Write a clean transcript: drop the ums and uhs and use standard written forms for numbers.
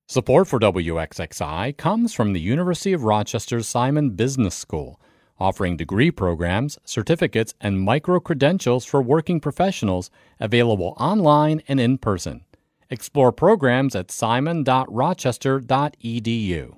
Support for WXXI comes from the University of Rochester's Simon Business School, offering degree programs, certificates, and micro-credentials for working professionals available online and in person. Explore programs at simon.rochester.edu.